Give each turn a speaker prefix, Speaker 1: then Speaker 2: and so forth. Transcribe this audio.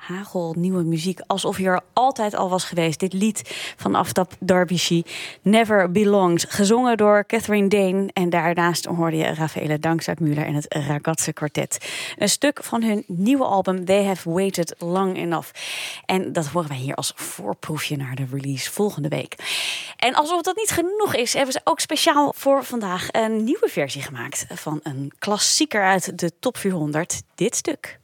Speaker 1: hagelnieuwe muziek. Alsof hij er altijd al was geweest. Dit lied van Aftab Darwishi, Never Belongs. Gezongen door Catherine Dane. En daarnaast hoorde je Raffaele Dankzak-Müller en het Ragazze Quartet. Een stuk van hun nieuwe album They Have Waited Long Enough. En dat horen wij hier als voorproefje naar de release volgende week. En alsof dat niet genoeg is, hebben ze ook speciaal voor vandaag een nieuwe versie gemaakt van een klassieker uit de top 400. Dit stuk.